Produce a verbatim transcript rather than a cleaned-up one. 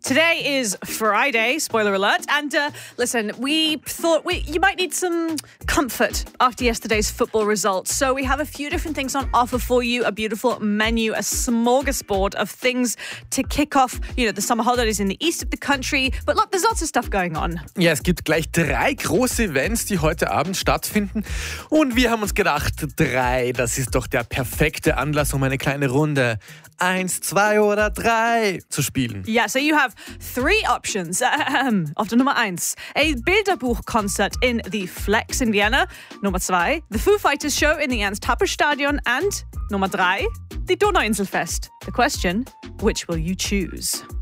Today is Friday, spoiler alert, and uh, listen, we thought we, you might need some comfort after yesterday's football results, so we have a few different things on offer for you, a beautiful menu, a smorgasbord of things to kick off, you know, the summer holidays in the east of the country, but look, there's lots of stuff going on. Ja, es gibt gleich drei große Events, die heute Abend stattfinden und wir haben uns gedacht, drei, das ist doch der perfekte Anlass, um eine kleine Runde eins, zwei oder drei zu spielen. Yeah, so you have three options. Ahem. Auf der Nummer eins, a Bilderbuch-Concert in the Flex in Vienna. Nummer zwei, the Foo Fighters show in the Ernst-Happel-Stadion. And Nummer drei, the Donauinselfest. The question, which will you choose?